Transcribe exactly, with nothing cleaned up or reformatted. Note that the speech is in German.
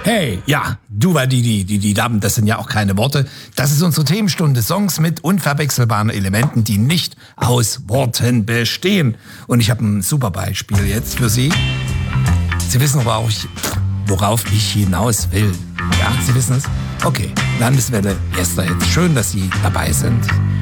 Hey, ja, Duva Didi, die die Damen, das sind ja auch keine Worte. Das ist unsere Themenstunde. Songs mit unverwechselbaren Elementen, die nicht aus Worten bestehen. Und ich habe ein super Beispiel jetzt für Sie. Sie wissen aber auch, worauf ich hinaus will. Ja, Sie wissen es? Okay, Landeswelle, erster Hit. Schön, dass Sie dabei sind.